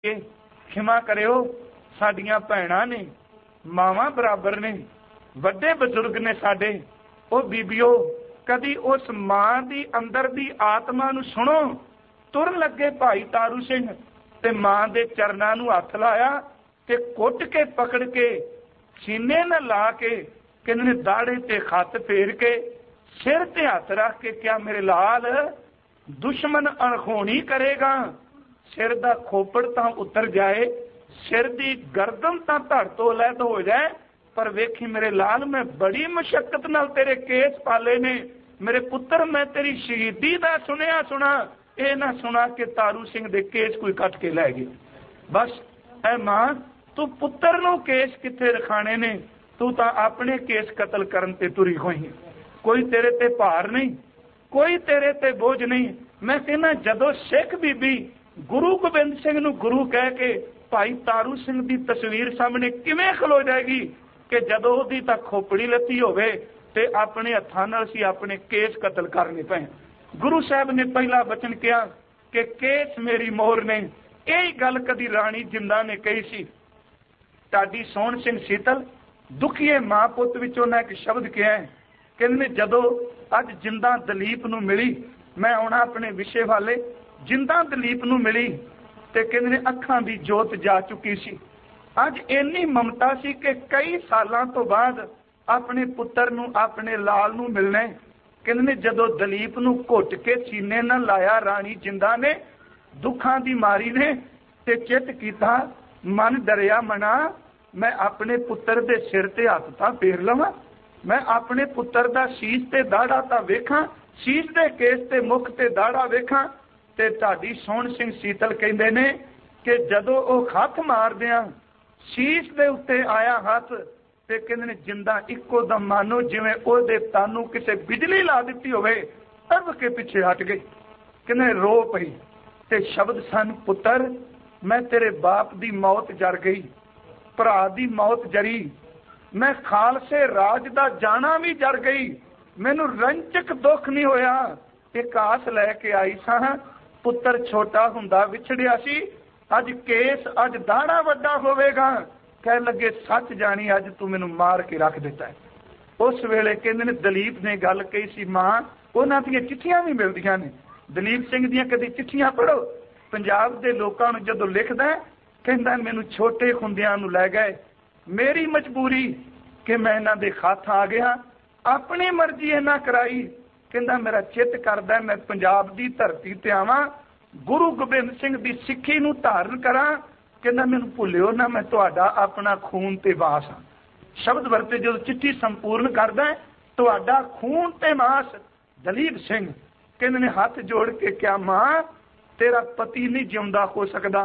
खिमा करियो, साडियां भैणां ने, मावां बराबर ने, वड्डे बजुर्ग ने साडे, ओ बीबियो कदी उस मां दी अंदर दी आत्मा नूं सुनो। तुर लगे भाई तारू सिंह ते मां दे चरनां नूं हथ लाया ते कुट के पकड़ के सीने न ला के कहने दाड़े ते खत फेर के सिर ते हथ रख के क्या मेरे लाल दुश्मन अणखोनी करेगा। सिर दा खोपड़ तां उतर जाए, सिर दी गर्दन तां धड़ तो अलग हो जाए, पर वेखी मेरे लाल मैं बड़ी मुशक्कत नाल तेरे केस पाले ने। मेरे पुत्र मैं तेरी शहीदी दा सुनिया सुना, ये ना सुना कि तारू सिंह दे केस कोई कट के लै गए। बस ऐ मां तू पुत्र नूं केस किथे रखाने ने, तू तां अपने केस कतल करन ते तुरी होई। कोई तेरे ते भार नहीं, कोई तेरे ते बोझ नहीं। मैं कहना जदों सिख बीबी गुरु गोबिंद सिंह नूं गुरु कह के भाई तारू सिंह दी तस्वीर सामने किवें खलो जाएगी कि जदों ओदी तां खोपड़ी लती होवे ते अपने हत्थां नाल सी अपने केस कतल करने पे। गुरु साहब ने पहला वचन किया कि केस मेरी मोहर ने। यही गल कदी राणी जिंदा ने कही सी। ढाडी सोहण सिंह सीतल दुखीए मां पुत विच उन्हां एक शब्द कहा है, कहंदे जदों अज जिंदा दलीप नूं मिली, मैं आउणा अपने विषय वाले, जिंदा दलीप नूं मिली ते कहंदे अखां दी जोत जा चुकी सी। अज इन्नी ममता सी कि कई सालां तो बाद अपने पुत्र नूं अपने लाल नूं मिलने। कहंदे जदों दलीप नूं घुट के सीने नाल लाया राणी जिंदा ने, दुखां दी मारी ने ते चित कीता मन डरिया मना, मैं अपने पुत्र दे सिर ते हथ तां फेर लवां, मैं अपने पुत्र दा शीश ते दाड़ा तां वेखां, शीश दे केस ते मुख ते दाड़ा वेखां। ते ढाडी सोहण सिंह सीतल कहंदे ने कि जदों ओह हथ मारदियां शीश दे उत्ते आया हथ ते कहंदे ने जिंदा इक्को दम मानो जिवें ओहदे तानू किसे बिजली ला दित्ती होवे, तब के पीछे हट गई। कहंदे रो पई ते शब्द सन, पुत्र मैं तेरे बाप दी मौत जर गई, भरा दी मौत जरी, मैं खालसे राज दा जाना भी जर गई, मैनू रंचक दुख नहीं होया। एक आस लैके आई सां, पुत्र छोटा हुंदा विछड़िया सी, अज केस अज दाड़ा वड्डा होवेगा। कह लगे सच जानी अज तू मैनू मार के रख दिता है। उस वेले कहंदे ने दलीप ने गल कही सी, मां उन्हां दी चिट्ठियां भी मिलदियां ने, दलीप सिंह दी कदी चिट्ठियां पढ़ो। पंजाब दे लोकां नूं जदों लिखदा कहंदा मैनू छोटे हुंदियां नूं लै गए, मेरी मजबूरी कि मैं इन्हां दे खत आ गया, अपनी मर्जी इन्हां कराई। कहंदा मेरा चित करदा मैं पंजाब दी धरती ते आवां, गुरु गोबिंद सिंह दी सिੱਖੀ नूं धारण करां। कहंदा मैनू भुल्लिओ ना, मैं तुहाडा अपना खून ते वास हां। शब्द वरते जो चिट्ठी संपूर्ण करदा तुहाडा खून ते मास दलीप सिंह। कहंदे ने हाथ जोड़ के क्या मां तेरा पति नहीं जिउंदा हो सकदा,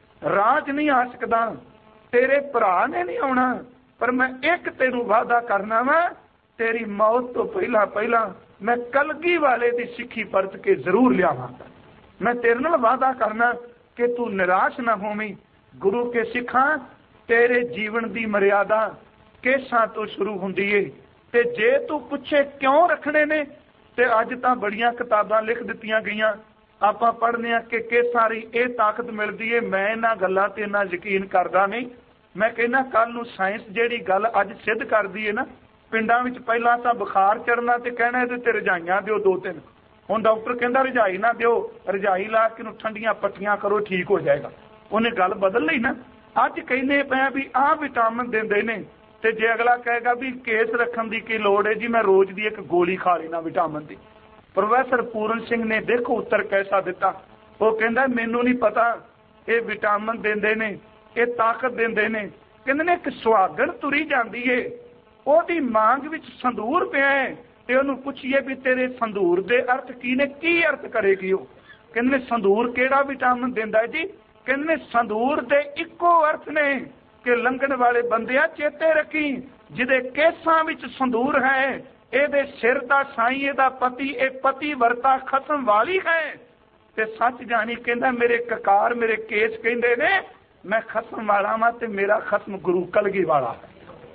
राज नहीं आ सकदा, तेरे भरा ने नहीं आउणा, पर मैं एक तेनू वादा करना वा, तेरी मौत तो पहला पहला मैं कलगी वाले दी सिੱਖੀ परत के जरूर लियावांगा। मैं तेरे नाल वादा करना कि तू निराश ना होवीं। गुरु के सिखा तेरे जीवन दी मर्यादा केसां तो शुरू हुंदी है, ते जे तू पुछे क्यों रखने ने ते अज तां बड़ियां किताबां लिख दित्तियां गईयां, आपां पढ़ने आ कि केसां दी इह ताकत मिलदी है। मैं इन्हां गल्लां ते इन्ना यकीन करदा नहीं। मैं कहना कल नूं साइंस जिहड़ी गल अज सिद्ध करदी है ना, पिंडां विच पहिलां तां बुखार चढ़ना ते कहना इहदे ते रजाइयां दिओ 2-3, हुण डॉक्टर कहंदा रजाई ना दिओ, रजाई ला के नूं ठंडियां पट्टियां करो ठीक हो जाएगा। उन्हें गल बदल लई ना। अज कहने पे भी आ विटामिन देंदे ने, ते जे अगला कहेगा भी केस रखने की की लोड़ है जी, मैं रोज दी एक गोली खा लेना विटामिन की। प्रोफैसर पूरन सिंह ने देखो उत्तर कैसा दिता। वो कहंदा मैनू नहीं पता ये विटामिन देंदे ने, ये ताकत देंदे ने। कहंदे ने एक सुहागण तुरी जांदी है, ओदी मांग विच संदूर पिया है, ते ओनू पुछिए भी तेरे संदूर दे अर्थ की ने, की अर्थ करेगी वो। कहंदे संदूर केड़ा विटामिन देंदा है जी। कहंदे संदूर दे इक्को अर्थ ने कि लंघण वाले बंदिया चेते रखी, जिदे केसां विच संदूर है, एदे सिर दा साईं एदा पति, ए पति वर्ता खसम वाली है। ते सच जानी कहंदा मेरे ककार मेरे केस कहंदे ने मैं खसम वाला वां ते मेरा खसम गुरु कलगी वाला है।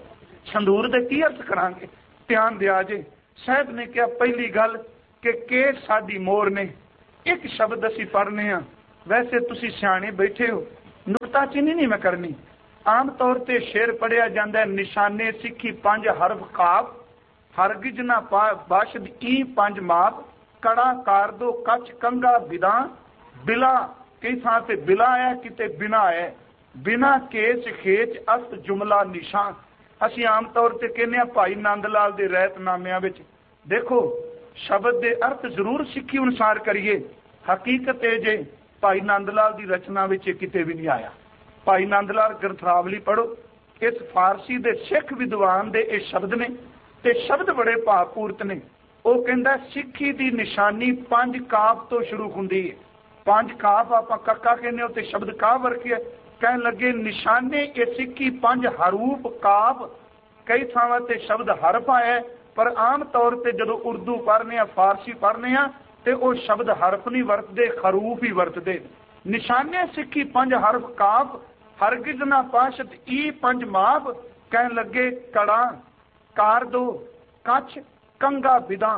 संदूर दे की अर्थ करांगे, ध्यान दिया जे। साहब ने कहा पहली गल कि केस साडी मोर ने। एक शब्द असीं पढ़ने आ, वैसे तुसीं सियाणे बैठे हो, नुकताचीनी नहीं मैं करनी। आम तौर पर शेर पढ़िया जाता है, निशाने सिखी 5 हरफ काफ, हरगिज ना बाशद ई 5 माप, कड़ा कार दो कच कंगा बिदा, बिला कई थां ते बिला है किते बिना है, बिना केस खेच अस्त जुमला निशान। असी आम तौर पर कहने भाई नंद लाल के रहतनामिਆਂ ਵਿੱਚ देखो शब्द के अर्थ जरूर सिੱਖੀ अनुसार करिए, हकीकत है जे भाई नंद लाल की रचना ਵਿੱਚ किते भी नहीं आया। भाई नंद लाल ग्रंथावली पढ़ो, इस फारसी के सिख विद्वान के ये शब्द ने ते शब्द बड़े भावपूर्त ने। वो कहता सिੱਖੀ की निशानी 5 काफ तो शुरू होंदी है। 5 काफ आप कक्का कहने हो, शब्द काफ वर्की है। कह लगे निशाने ये सिੱਖੀ 5 हरूप काफ, कई थावां ते शब्द हरफ आया, पर आम तौर पर जो उर्दू पढ़ने फारसी पढ़ने तो वह शब्द हरफ नहीं वरतते, खरूफ ही वरतते। निशाने सिੱਖੀ 5 हरफ काफ, हरगिज ना पाशत ई 5 माप, कह लगे कड़ा कार दो कछ कंगा बिदा।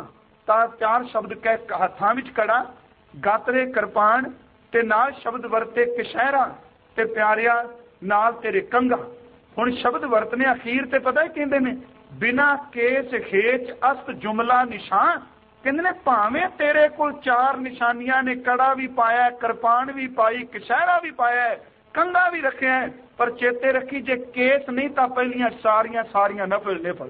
4 शब्द कह हथां विच कड़ा, गातरे कृपान ते नाल शब्द वरते कशहरा ते प्यारिया नाल तेरे कंगा। हुण शब्द वरतने अखीर ते पता ही कहंदे ने बिना केस खेच अस्त जुमला निशान। कहंदे ने भावें तेरे कोल 4 निशानियां ने, कड़ा भी पाया, कृपान भी पाई, कशहरा भी पाया, कंगा भी रखिया है, पर चेते रखी जे केस नहीं तो पहलियां सारियां नफल निफल।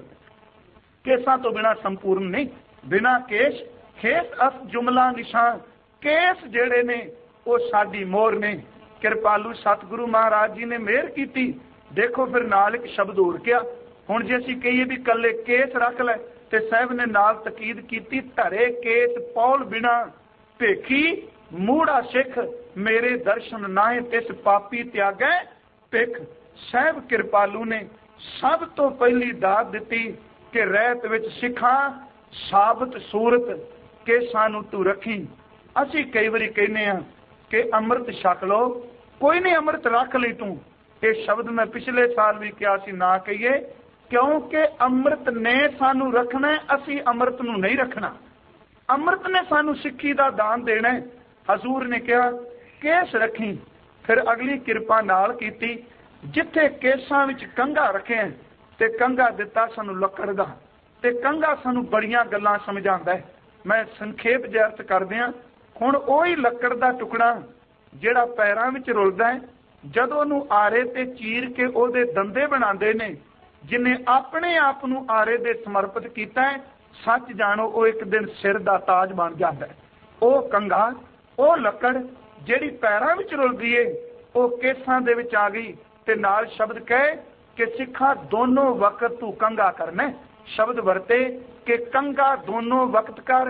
केसा तो बिना संपूर्ण नहीं, बिना केस खेस अस्त जुमला निशान। केस जेड़े ने वो साडी मोहर ने। कृपालू सतगुरु महाराज जी ने मेहर की। देखो फिर नाल एक शब्द होर क्या, हुण जे असीं कहिए भी कल्ले केस रख लै ते साहब ने नाल तकीद की, धरे केस पौल बिना भेखी मूड़ा सिख, मेरे दर्शन नाहे तिस पापी त्यागै भिख। साहब कृपालू ने सब तो पहली दात दिती कि रहत विच सिखा साबत सूरत के सानू तू रखी। असी कई बारी कहने कि अमृत छक लो, कोई नहीं अमृत रख ली तू। ये शब्द मैं पिछले साल भी कहा सी ना कहिए, क्योंकि अमृत ने सानू रखना है, असी अमृत नू नहीं रखना। अमृत ने सानू सिੱਖੀ का दान देना है। हजूर ने कहा केस रखी, फिर अगली कृपा नाल कीती, जिथे केसां विच कंघा रखे ते कंघा दिता सानू लकड़ दा, ते कंघा सानू बड़ियां गल्लां समझांदा है। मैं संखेप जिहा अर्थ करदियां, हुण ओही लकड़ दा टुकड़ा जिहड़ा पैरां विच रुलदा है, जदों ओनू आरे ते चीर के ओहदे दंदे बनांदे ने, जिन्हें अपने आप नू आरे दे समर्पित कीता है, सच जानो वो एक दिन सिर दा ताज बन जाता है। वो कंघा, वो लकड़ जिहड़ी पैरां विच रुलदी है, वो केसां दे विच आ गई ते नाल शब्द कहे कि सिखा दोनों वक्त तू कंघा करना। शब्द वरते कि कंघा दोनों वक्त कर,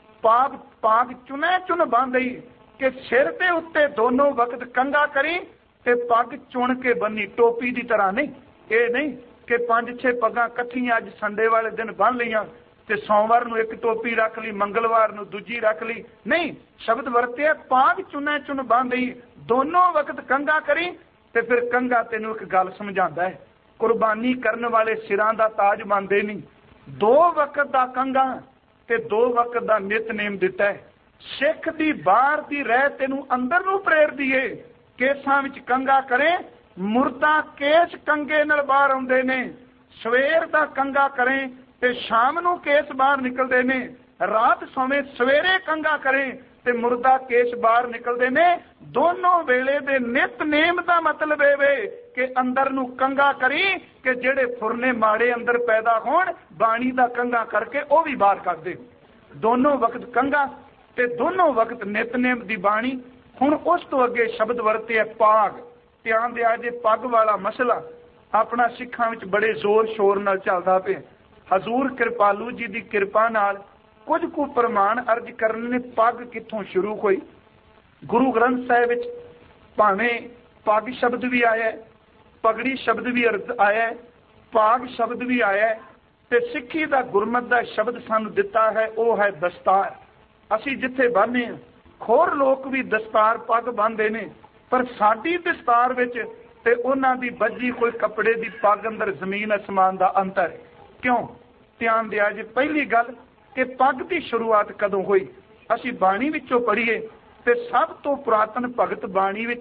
पाग चुने चुन बांध लई, कि सिर के उत्ते दोनों वक्त कंघा करी ते पग चुन के बनी, टोपी की तरह नहीं। ये नहीं कि 5-6 पगां कट्ठियां अज संडे वाले दिन बन लियां ते सोमवार नू एक टोपी रख ली, मंगलवार नू दूजी रख ली। नहीं, शब्द वरते पाग चुने चुन बांध लई, दोनों वक्त कंघा करी। ते फिर कंघा तेनू एक गल समझांदा है, कुर्बानी करने वाले सिरां दा ताज बनदे नहीं। 2 वक्त दा कंघा ते 2 वक्त दा नितनेम दिता है। सिख दी बाहर दी रह तेनू अंदर नू प्रेरदी है। केसां विच कंघा करे, मुर्दा केस कंघे नाल बाहर आउंदे ने। सवेर दा कंघा करें ते शाम नू केस बाहर निकलदे ने। रात सोवे सवेरे कंघा करें ते मुर्दा केस बाहर निकलदे ने। दोनों वेले दे नितनेम दा मतलब है कि अंदर नू कंघा करी कि जेड़े फुरने माड़े अंदर पैदा होण, बाणी दा कंघा करके वो भी बाहर कर दे। दोनों वक्त कंघा ते दोनों वक्त नितनेम दी बाणी। हुण उस तो अगे शब्द वरते है पाग। ध्यान दिया जे पग वाला मसला अपना सिखां विच बड़े जोर शोर नाल चलदा पिया। हजूर कृपालू जी की कृपा नाल कुछ को प्रमाण अर्ज करने ने पग कित्थों शुरू हुई। गुरु ग्रंथ साहिब विच भावें पग शब्द भी आया है, पगड़ी शब्द भी आया है, पाग शब्द भी आया है, ते सिੱਖੀ दा गुरमत दा शब्द सानू दिता है वो है दस्तार। असी जिथे बन्ने खोर लोग भी दस्तार पग बन्नदे ने, पर साडी दस्तार विच ते उन्हां दी बज्जी कोई कपड़े दी पग अंदर जमीन आसमान दा अंतर है। क्यों? ध्यान दिया जी, पहली गल कि पग की शुरुआत कदों हुई। असी बाणी विचों पढ़ीए ते सब तो पुरातन भगत बाणी विच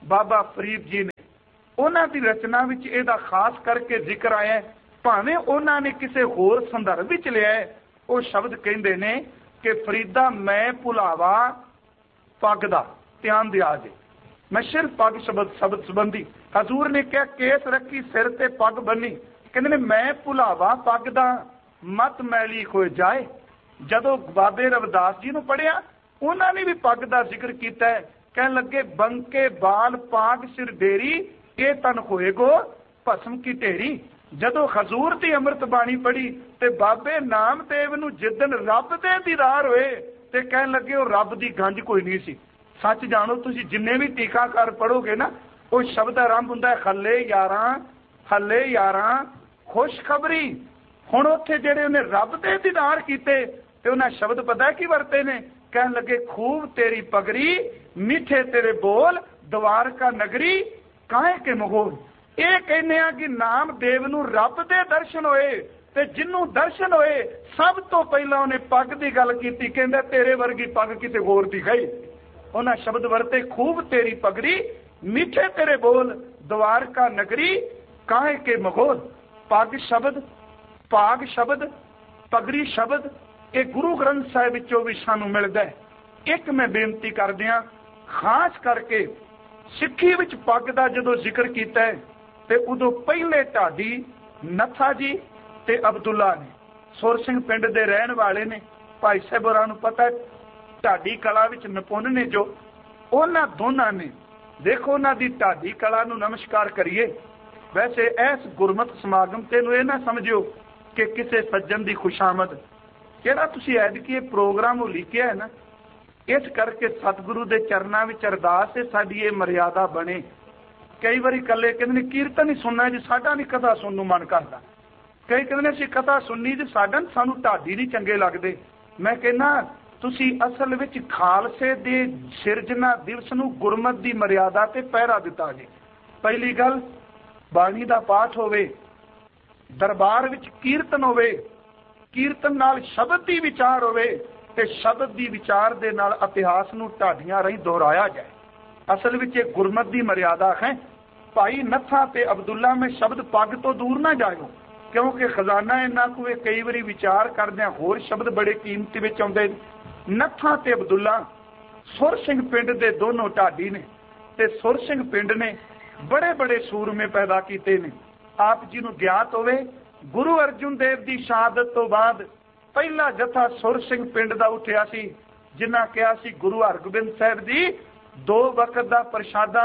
बाबा फरीद जी ने उन्हां दी रचना विच इहदा खास करके जिक्र आया है। भावें उन्हां ने किसी होर संदर्भ विच लिया है, वो शब्द कहंदे ने कि फरीदा मैं भुलावा पग दा ध्यान दिया जे। मैं सिर्फ पग शब्द संबंधी हजूर ने क्या केस रखी सिर ते पग बनी, कहते ने मैं भुलावा पग दा मत मैली हो जाए। जदों बाबे रविदास जी नूं पढ़िया उन्होंने भी पग का जिक्र किया है, कह लगे बंके बाल पाग सिर डेरी ये तन होए गो भस्म की ढेरी। जदों हजूर की अमृत बाणी पढ़ी ते बाबे नामदेव नूं जिदन रब दे दीदार होए ते कह लगे वो रब की गंज कोई नहीं सी। सच जानो तुसी जिन्ने भी टीकाकार पढ़ोगे ना वो शब्द आरंभ हुंदा है हले यारां खुशखबरी। हुण उत्थे जिहड़े उन्हें रब दे दीदार कीते ते उन्हां शब्द पता है की वरते ने, कह लगे खूब तेरी पगड़ी मीठे तेरे बोल द्वारका नगरी काहे के मगोल। ये कहने कि नामदेव नूं रब दे दर्शन होए ते जिन्नू दर्शन होए सब तो पहला उन्हें पग की गल की, कहंदा तेरे वर्गी पग किसी होर दी गई। उन्हें शब्द वरते खूब तेरी पगड़ी मीठे तेरे बोल द्वारका नगरी काहे के मगोल। पग शब्द पाग शब्द पगड़ी शब्द ये गुरु ग्रंथ साहिब विचों भी सानू मिलदा है। एक मैं बेनती कर दियां खास करके सिੱਖੀ विच पग का जदों जिक्र किया है ते उदों पहले ढाडी नथा जी ते अब्दुल्ला ने सुर सिंह पिंड दे रहन वाले ने। भाई साहब होरां नूं पता है ढाडी कला विच निपुण ने जो, उन्हां दोनां ने देखो उन्हां दी ढाडी कला नूं नमस्कार करिए। वैसे इस गुरमत समागम ते नूं इह ना समझिओ कि किसी सज्जन की खुशामद जिहड़ा तुसीं ऐतकी प्रोग्राम लिखिआ है ना, इस करके सतगुरु के चरणों में अरदास है साडी ये मर्यादा बने। कई बार कले कहते कीर्तन ही सुनना जी साडा नहीं कथा सुनने नूं मन करता, कई कहते असीं कथा सुननी जी साडा सानूं ढाडी नहीं चंगे लगदे। मैं कहना तुसीं असल विच खालसे दे सिरजना दिवस नूं गुरमत की मर्यादा ते पहरा दिता जी। पहली गल बाणी का पाठ होवे, दरबार विच कीर्तन होवे, कीर्तन नाल शब्द की विचार होवे ते शब्द की विचार दे नाल इतिहास नूं ढाडियां रही दोहराया जाए। असल विच एक गुरमत की मर्यादा है। भाई नथा ते अब्दुल्ला में शब्द पग तो दूर ना जाओ, क्योंकि खजाना इन्ना कोई कई बारी विचार करदे होर शब्द बड़े कीमती विच आउंदे। नथा ते अब्दुल्ला सुर सिंह पिंड दे दोनों ढाडी ने ते सुर सिंह पिंड ने बड़े बड़े सूरमे पैदा कीते ने। आप जी नूं ज्ञात होवे गुरु अर्जुन देव की शहादत तो बाद पहला जथा सुर सिंह पिंड का उठिया सी, जिन्हां कहा सी गुरु हरगोबिंद साहिब जी 2 वक्त का प्रशादा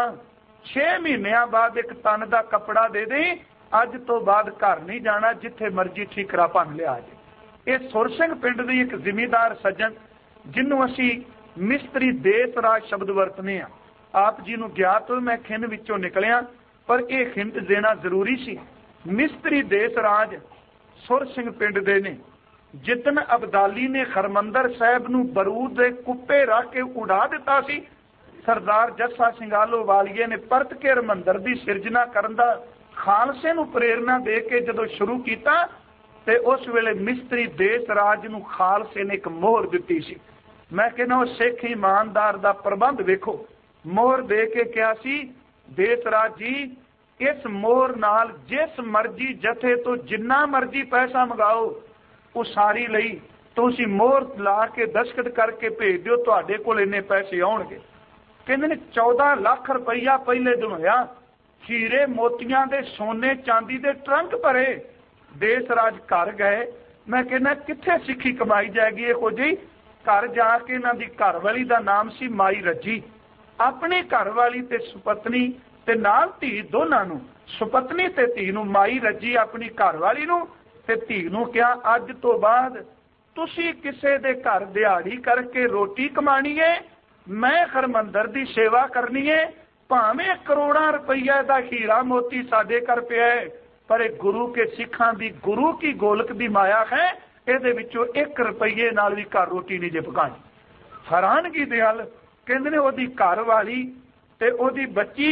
6 महीनों बाद एक तन का कपड़ा दे दे, अज तो बाद घर नहीं जाना, जिथे मर्जी ठीकरा भन लिया जे। ये सुर सिंह पिंड की एक जिमीदार सज्जन जिन्हों असी मिस्त्री देस राज शब्द वरतने आ। आप जी नूं ज्ञात हो मैं खिंड विचों निकलिया पर यह हिंट देना जरूरी सी। मिस्त्री देस राज सुर सिंह पिंड दे ने। जितन अबदाली ने हरमंदर साहब नूं बरूद दे कुप्पे रख के उड़ा दिता सी, सरदार जस्सा सिंघालो वालिए ने परत के हरमंदर की सिरजना करन दा खालसे नूं प्रेरणा दे के जदों शुरू किया ते उस वेले मिस्त्री देस राज नूं खालसे ने एक मोहर दिती सी। मैं कहना सिख ईमानदार दा प्रबंध वेखो, मोहर दे के क्या सी देस राज जी इस मोहर नाल जिस मर्जी जथे तो जिन्ना मर्जी पैसा मंगाओ उसारी लई तुसी मोहर ला के दस्तखत करके भेज दिओ, तुहाडे कोल इन्ने पैसे आउणगे। कहंदे ने 14 लाख रुपया पहले दिन होया, हीरे मोतियां दे सोने चांदी दे ट्रंक भरे। देस राज घर गए, मैं कहना कित्थे सिੱਖੀ कमाई जाएगी इहो जी। घर जाके इन्हां दी घरवाली दा नाम सी माई रजी। अपनी घरवाली ते सुपत्नी ते नाल धी दोनां नूं, सुपत्नी ते धी नूं माई रजी अपनी घरवाली नूं ते धी नूं क्या अज तो बाद तुसी किसे दे घर दिहाड़ी करके रोटी कमानी है, मैं हरमंदर दी सेवा करनी है, भावें करोड़ां रुपया दा हीरा मोती साडे घर पिया है पर एक गुरु के सिखां दी गुरु की गोलक दी माया है, इहदे विचों 1 रुपये नाल भी घर रोटी नहीं जे पकानी। हैरानगी दे हल कहंदे ने ओदी घर वाली ते ओदी बच्ची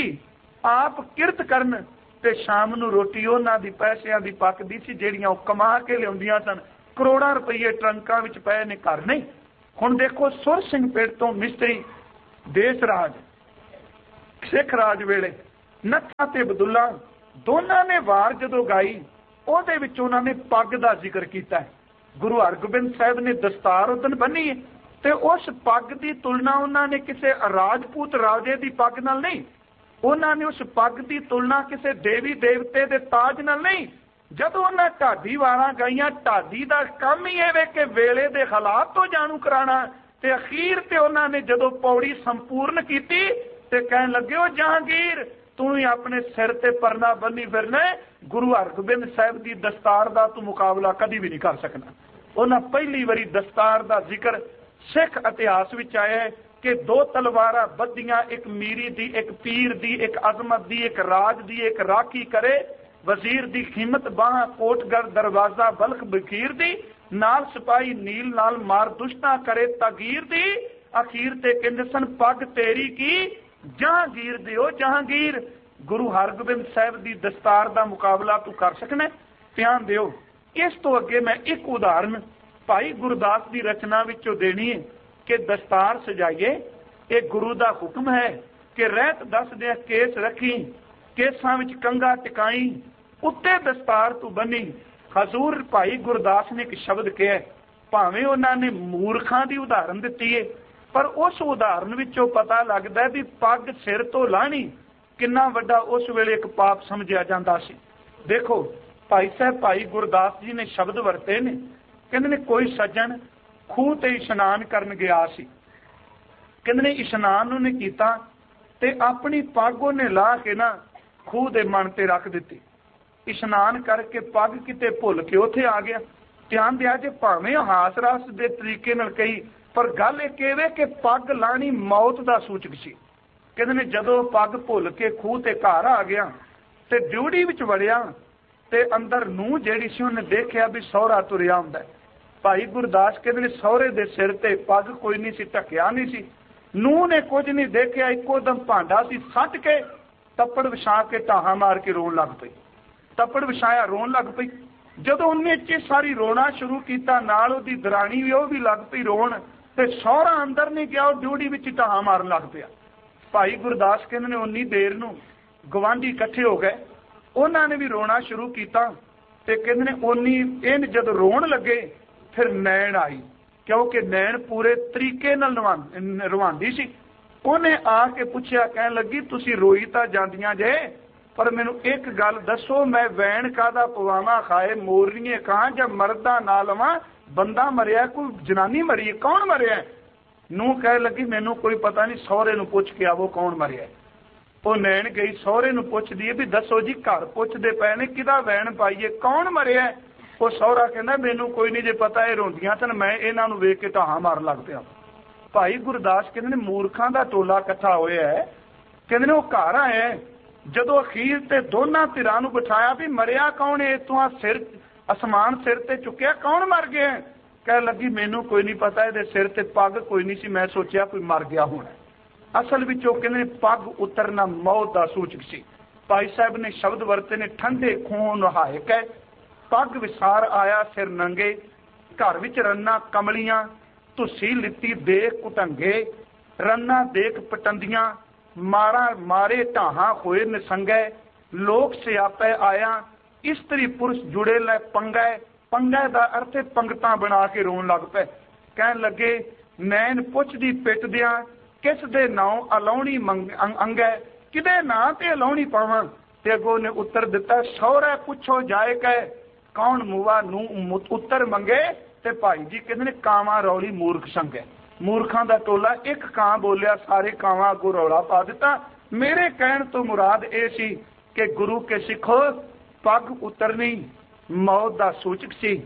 आप किरत करन ते शाम नूं रोटी उन्हां दी पैसिਆਂ दी पकदी सी ਜਿਹੜੀਆਂ ਉਹ कमा के लिआउंदियां सन। करोड़ां रुपये ट्रंकां विच पए ने, घर नहीं। हुण देखो सुर सिंह पिंड तो मिस्त्री देस राज सिख राज वेले नत्था ते अब्दुल्ला दोनों ने वार जदों गाई ਉਹਦੇ ਵਿੱਚ ਉਹਨਾਂ ਨੇ ਪੱਗ ਦਾ ਜ਼ਿਕਰ ਕੀਤਾ ਹੈ। ਗੁਰੂ ਹਰਗੋਬਿੰਦ ਸਾਹਿਬ ਨੇ ਦਸਤਾਰ ਉਦਨ ਬੰਨੀ ਹੈ ਤੇ ਉਸ ਪੱਗ ਦੀ ਤੁਲਨਾ ਉਹਨਾਂ ਨੇ ਕਿਸੇ ਰਾਜਪੂਤ ਰਾਜੇ ਦੀ ਪੱਗ ਨਾਲ ਨਹੀਂ, ਉਹਨਾਂ ਨੇ ਉਸ ਪੱਗ ਦੀ ਤੁਲਨਾ ਕਿਸੇ ਦੇਵੀ ਦੇਵਤੇ ਦੇ ਤਾਜ ਨਾਲ ਨਹੀਂ। ਜਦੋਂ ਉਹਨਾਂ ਢਾਡੀ ਵਾਰਾਂ ਗਾਈਆਂ, ਢਾਡੀ ਦਾ ਕੰਮ ਹੀ ਇਹ ਵੇ ਕਿ ਵੇਲੇ ਦੇ ਹਾਲਾਤ ਤੋਂ ਜਾਣੂ ਕਰਾਣਾ, ਤੇ ਅਖੀਰ ਤੇ ਉਹਨਾਂ ਨੇ ਜਦੋਂ ਪੌੜੀ ਸੰਪੂਰਨ ਕੀਤੀ ਤੇ ਕਹਿਣ ਲੱਗੇ, ਉਹ ਜਹਾਂਗੀਰ ਤੂੰ ਹੀ ਆਪਣੇ ਸਿਰ ਤੇ ਪਰਨਾ ਬੰਨੀ ਫਿਰਨਾ, ਗੁਰੂ ਹਰਗੋਬਿੰਦ ਸਾਹਿਬ ਦੀ ਦਸਤਾਰ ਦਾ ਤੂੰ ਮੁਕਾਬਲਾ ਕਦੀ ਵੀ ਨਹੀਂ ਕਰ ਸਕਣਾ। ਉਹਨਾਂ ਪਹਿਲੀ ਵਾਰੀ ਦਸਤਾਰ ਦਾ ਜ਼ਿਕਰ ਸਿੱਖ ਇਤਿਹਾਸ ਵਿੱਚ ਆਇਆ ਹੈ ਕਿ ਦੋ ਤਲਵਾਰਾਂ ਬੱਧੀਆਂ, ਇੱਕ ਮੀਰੀ ਦੀ, ਇੱਕ ਪੀਰ ਦੀ, ਇੱਕ ਅਜ਼ਮਤ ਦੀ, ਇੱਕ ਰਾਜ ਦੀ, ਇੱਕ ਰਾਖੀ ਕਰੇ ਵਜ਼ੀਰ ਦੀ ਹਿੰਮਤ ਬਾਹਾਂ ਕੋਟਗੜ ਦਰਵਾਜ਼ਾ ਬਲਖ ਬਖੀਰ ਦੀ, ਨਾਲ ਸਿਪਾਹੀ ਨੀਲ ਨਾਲ ਮਾਰ ਦੁਸ਼ਟਾਂ ਕਰੇ ਤਾਗੀਰ ਦੀ, ਅਖੀਰ ਤੇ ਕਹਿੰਦੇ ਸਨ ਪੱਗ ਤੇਰੀ ਕੀ ਜਹਾਂਗੀਰ ਦਿਓ ਜਹਾਂਗੀਰ। ਗੁਰੂ ਹਰਗੋਬਿੰਦ ਸਾਹਿਬ ਦੀ ਦਸਤਾਰ ਦਾ ਮੁਕਾਬਲਾ ਤੂੰ ਕਰ ਸਕਣਾ? ਧਿਆਨ ਦਿਓ। ਇਸ ਤੋਂ ਅੱਗੇ ਮੈਂ ਇੱਕ ਉਦਾਹਰਨ ਭਾਈ ਗੁਰਦਾਸ ਦੀ ਰਚਨਾ ਵਿੱਚੋਂ ਦੇਣੀ ਹੈ ਕਿ ਦਸਤਾਰ ਸਜਾਈਏ, ਇਹ ਗੁਰੂ ਦਾ ਹੁਕਮ ਹੈ ਕਿ ਰਹਿਤ ਦੱਸਦਿਆਂ ਕੇਸ ਰੱਖੀ, ਕੇਸਾਂ ਵਿੱਚ ਕੰਘਾ ਟਿਕਾਈ, ਉੱਤੇ ਦਸਤਾਰ ਤੂੰ ਬੰਨੀ। ਹਜ਼ੂਰ ਭਾਈ ਗੁਰਦਾਸ ਨੇ ਇੱਕ ਸ਼ਬਦ ਕਿਹਾ, ਭਾਵੇਂ ਉਹਨਾਂ ਨੇ ਮੂਰਖਾਂ ਦੀ ਉਦਾਹਰਨ ਦਿੱਤੀ ਹੈ, ਪਰ ਉਸ ਉਦਾਹਰਨ ਵਿੱਚੋਂ ਪਤਾ ਲੱਗਦਾ ਵੀ ਪੱਗ ਸਿਰ ਤੋਂ ਲਾਹਣੀ ਕਿੰਨਾ ਵੱਡਾ ਉਸ ਵੇਲੇ ਇੱਕ ਪਾਪ ਸਮਝਿਆ ਜਾਂਦਾ ਸੀ। ਦੇਖੋ ਭਾਈ ਸਾਹਿਬ ਭਾਈ ਗੁਰਦਾਸ ਜੀ ਨੇ ਸ਼ਬਦ ਵਰਤੇ ਨੇ, ਕਹਿੰਦੇ ਨੇ ਕੋਈ ਸੱਜਣ ਖੂਹ ਤੇ ਇਸ਼ਨਾਨ ਕਰਨ ਗਿਆ ਸੀ, ਕਹਿੰਦੇ ਨੇ ਇਸ਼ਨਾਨ ਉਹਨੇ ਕੀਤਾ ਤੇ ਆਪਣੀ ਪੱਗ ਉਹਨੇ ਲਾ ਕੇ ਨਾ ਖੂਹ ਦੇ ਮਣ ਤੇ ਰੱਖ ਦਿੱਤੀ। ਇਸ਼ਨਾਨ ਕਰਕੇ ਪੱਗ ਕਿਤੇ ਭੁੱਲ ਕੇ ਉੱਥੇ ਆ ਗਿਆ। ਧਿਆਨ ਦਿਆ ਜੇ ਭਾਵੇਂ ਹਾਸ ਰਸ ਦੇ ਤਰੀਕੇ ਨਾਲ ਕਹੀ, ਪਰ ਗੱਲ ਇਹ ਕਹਵੇ ਕਿ ਪੱਗ ਲਾਣੀ ਮੌਤ ਦਾ ਸੂਚਕ ਸੀ। ਕਹਿੰਦੇ ਨੇ ਜਦੋਂ ਪੱਗ ਭੁੱਲ ਕੇ ਖੂਹ ਤੇ ਘਰ ਆ ਗਿਆ ਤੇ ਡਿਊਟੀ ਵਿੱਚ ਵੜਿਆ ਤੇ ਅੰਦਰ ਨੂੰ ਜਿਹੜੀ ਸੀ ਉਹਨੇ ਦੇਖਿਆ ਵੀ ਸਹੁਰਾ ਤੁਰਿਆ ਹੁੰਦਾ। ਭਾਈ ਗੁਰਦਾਸ ਕਹਿੰਦੇ ਨੇ ਸਹੁਰੇ ਦੇ ਸਿਰ ਤੇ ਪੱਗ ਕੋਈ ਨਹੀਂ ਸੀ, ਢੱਕਿਆ ਨਹੀਂ ਸੀ। ਨੂੰਹ ਨੇ ਕੁਝ ਨਹੀਂ ਦੇਖਿਆ, ਇੱਕੋ ਦਮ ਭਾਂਡਾ ਸੀ ਸੱਟ ਕੇ ਤੱਪੜ ਵਿਛਾ ਕੇ ਢਾਹਾਂ ਮਾਰ ਕੇ ਰੋਣ ਲੱਗ ਪਈ। ਤੱਪੜ ਵਿਛਾਇਆ, ਰੋਣ ਲੱਗ ਪਈ। ਜਦੋਂ ਉਹਨੇ ਚ ਸਾਰੀ ਰੋਣਾ ਸ਼ੁਰੂ ਕੀਤਾ, ਨਾਲ ਉਹਦੀ ਦਰਾਣੀ ਵੀ ਉਹ ਵੀ ਲੱਗ ਪਈ ਰੋਣ, ਤੇ ਸਹੁਰਾ ਅੰਦਰ ਨਹੀਂ ਗਿਆ, ਉਹ ਡਿਊਟੀ ਵਿੱਚ ਢਾਹਾਂ ਮਾਰਨ ਲੱਗ ਪਿਆ। ਭਾਈ ਗੁਰਦਾਸ ਕਹਿੰਦੇ ਨੇ ਉਨੀ ਦੇਰ ਨੂੰ ਗਵਾਂਢੀ ਇਕੱਠੇ ਹੋ ਗਏ, ਉਹਨਾਂ ਨੇ ਵੀ ਰੋਣਾ ਸ਼ੁਰੂ ਕੀਤਾ ਤੇ ਕਹਿੰਦੇ ਨੇ ਉਨੀ ਇਹਨ ਜਦੋਂ ਰੋਣ ਲੱਗੇ ਫਿਰ ਨੈਣ ਆਈ, ਕਿਉਂਕਿ ਨੈਣ ਪੂਰੇ ਤਰੀਕੇ ਨਾਲ ਰਵਾਂਦੀ ਸੀ। ਉਹਨੇ ਆ ਕੇ ਪੁੱਛਿਆ, ਕਹਿਣ ਲੱਗੀ ਤੁਸੀਂ ਰੋਈ ਤਾਂ ਜਾਂਦੀਆਂ ਜੇ, ਪਰ ਮੈਨੂੰ ਇੱਕ ਗੱਲ ਦੱਸੋ, ਮੈਂ ਵੈਣ ਕਾਹਦਾ ਪਵਾਵਾਂ, ਖਾਏ ਮੋਰਨੀਏ ਕਾਂ ਜਾਂ ਮਰਦਾ ਨਾ ਲਵਾਂ, ਬੰਦਾ ਮਰਿਆ ਕੋਈ ਜਨਾਨੀ ਮਰੀ, ਕੌਣ ਮਰਿਆ? ਨੂੰ ਕਹਿ ਲੱਗੀ ਮੈਨੂੰ ਕੋਈ ਪਤਾ ਨਹੀਂ, ਸਹੁਰੇ ਨੂੰ ਪੁੱਛ ਕੇ ਆਵੋ ਕੌਣ ਮਰਿਆ। ਉਹ ਨੈਣ ਗਈ, ਸਹੁਰੇ ਨੂੰ ਪੁੱਛਦੀ ਹੈ ਵੀ ਦੱਸੋ ਜੀ, ਘਰ ਪੁੱਛਦੇ ਪਏ ਨੇ ਕਿਹਦਾ ਵੈਣ ਪਾਈਏ, ਕੌਣ ਮਰਿਆ? ਉਹ ਸਹੁਰਾ ਕਹਿੰਦਾ ਮੈਨੂੰ ਕੋਈ ਨਹੀਂ ਜੇ ਪਤਾ, ਇਹ ਰੋਂਦੀਆਂ ਸਨ, ਮੈਂ ਇਹਨਾਂ ਨੂੰ ਵੇਖ ਕੇ ਢਾਹਾਂ ਮਾਰਨ ਲੱਗ ਪਿਆ। ਭਾਈ ਗੁਰਦਾਸ ਕਹਿੰਦੇ ਨੇ ਮੂਰਖਾਂ ਦਾ ਟੋਲਾ ਇਕੱਠਾ ਹੋਇਆ ਹੈ। ਕਹਿੰਦੇ ਨੇ ਉਹ ਘਰ ਆਇਆ, ਜਦੋਂ ਅਖੀਰ ਤੇ ਦੋਨਾਂ ਧਿਰਾਂ ਨੂੰ ਬਿਠਾਇਆ ਵੀ ਮਰਿਆ ਕੌਣ ਹੈ, ਤੂੰ ਸਿਰ ਅਸਮਾਨ ਸਿਰ ਤੇ ਚੁੱਕਿਆ, ਕੌਣ ਮਰ ਗਿਆ? ਕਹਿਣ ਲੱਗੀ ਮੈਨੂੰ ਕੋਈ ਨਹੀਂ ਪਤਾ, ਇਹਦੇ ਸਿਰ ਤੇ ਪੱਗ ਕੋਈ ਨਹੀਂ ਸੀ, ਮੈਂ ਸੋਚਿਆ ਕੋਈ ਮਰ ਗਿਆ ਹੋਣਾ। ਅਸਲ ਵਿੱਚ ਉਹ ਕਹਿੰਦੇ ਪੱਗ ਉਤਰਨਾ ਮੌਤ ਦਾ ਸੂਚਕ ਸੀ। ਭਾਈ ਸਾਹਿਬ ਨੇ ਸ਼ਬਦ ਵਰਤੇ ਨੇ, ਠੰਡੇ ਖੂਨ ਨਹਾਏ ਕੈ ਪੱਗ ਵਿਸਾਰ ਆਇਆ ਸਿਰ ਨੰਗੇ, ਘਰ ਵਿੱਚ ਰੰਨਾ ਕਮਲੀਆਂ ਧੁੱਸੀ ਲਿੱਤੀ ਦੇਖ ਕੁਟੰਗੇ, ਰੰਨਾ ਦੇਖ ਪਟੰਦੀਆਂ ਮਾਰਾ ਮਾਰੇ ਢਾਹਾਂ ਹੋਏ ਨਿਸੰਗੈ, ਲੋਕ ਸਿਆਪੈ ਆਇਆ ਇਸਤਰੀ ਪੁਰਸ਼ ਜੁੜੇ ਲੈ ਪੰਗੈ, ਪੰਗੈ ਦਾ ਅਰਥ ਪੰਗਤਾਂ ਬਣਾ ਕੇ ਰੋਣ ਲੱਗ ਪਏ। ਕਹਿਣ ਲੱਗੇ ਨੈਣ ਪੁੱਛਦੀ ਪਿੱਟਦਿਆਂ ਕਿਸ ਦੇ ਨਾਂ ਅਲਾਉਣੀ ਅੰਗੈ, ਕਿਦੇ ਨਾਂ ਤੇ ਅਲਾਉਣੀ ਪਾਵਾਂ? ਤੇ ਅੱਗੋਂ ਨੇ ਉੱਤਰ ਦਿੱਤਾ ਸਹੁਰੇ ਪੁੱਛੋ ਜਾਏ ਕੈ, ਕੌਣ ਮੂਆ ਨੂੰ ਉੱਤਰ ਮੰਗੇ। ਤੇ ਭਾਈ ਜੀ ਕਹਿੰਦੇ ਨੇ ਕਾਵਾਂ ਰੌਲੀ ਮੂਰਖ ਸੰਗੈ, ਮੂਰਖਾਂ ਦਾ ਟੋਲਾ ਇੱਕ ਕਾਂ ਬੋਲਿਆ, ਸਾਰੇ ਕਾਵਾਂ ਅੱਗੋਂ ਰੌਲਾ ਪਾ ਦਿੱਤਾ। ਮੇਰੇ ਕਹਿਣ ਤੋਂ ਮੁਰਾਦ ਇਹ ਸੀ ਕਿ ਗੁਰੂ ਕੇ ਸਿੱਖੋ ਪੱਗ ਉਤਰਨੀ ਮੌਤ ਦਾ ਸੂਚਕ ਸੀ।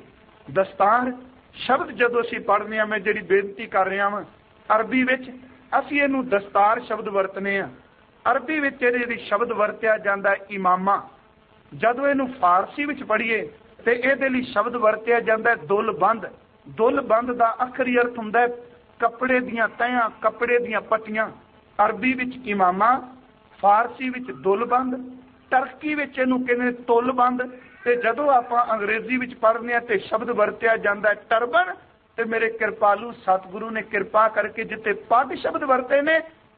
ਦਸਤਾਰ ਸ਼ਬਦ ਜਦੋਂ ਅਸੀਂ ਪੜ੍ਹਦੇ ਹਾਂ, ਮੈਂ ਜਿਹੜੀ ਬੇਨਤੀ ਕਰ ਰਿਹਾ ਵਾਂ, ਅਰਬੀ ਵਿੱਚ ਅਸੀਂ ਇਹਨੂੰ ਦਸਤਾਰ ਸ਼ਬਦ ਵਰਤਨੇ ਆ। ਅਰਬੀ ਵਿੱਚ ਇਹਦੇ ਸ਼ਬਦ ਵਰਤਿਆ ਜਾਂਦਾ ਇਮਾਮਾ। ਜਦੋਂ ਇਹਨੂੰ ਫਾਰਸੀ ਵਿੱਚ ਪੜ੍ਹੀਏ ਤੇ ਇਹਦੇ ਲਈ ਸ਼ਬਦ ਵਰਤਿਆ ਜਾਂਦਾ ਦੁੱਲਬੰਦ। ਦੁੱਲਬੰਦ ਦਾ ਆਖਰੀ ਅਰਥ ਹੁੰਦਾ ਕੱਪੜੇ ਦੀਆਂ ਤਹਿਆਂ, ਕੱਪੜੇ ਦੀਆਂ ਪੱਟੀਆਂ। ਅਰਬੀ ਵਿੱਚ ਇਮਾਮਾ, ਫਾਰਸੀ ਵਿੱਚ ਦੁੱਲਬੰਦ, ਟਰਕੀ ਵਿੱਚ ਇਹਨੂੰ ਕਹਿੰਦੇ ਤੁੱਲਬੰਦ, ਤੇ ਜਦੋਂ ਆਪਾਂ ਅੰਗਰੇਜ਼ੀ ਵਿੱਚ ਪੜ੍ਹਦੇ ਹਾਂ ਤੇ ਸ਼ਬਦ ਵਰਤਿਆ ਜਾਂਦਾ ਟਰਬਨ। ਤੇ ਮੇਰੇ ਕਿਰਪਾਲੂ ਸਤਿਗੁਰੂ ਨੇ ਕਿਰਪਾ ਕਰਕੇ ਜਿੱਥੇ ਪੱਗ ਸ਼ਬਦ ਵਰਤੇ ਨੇ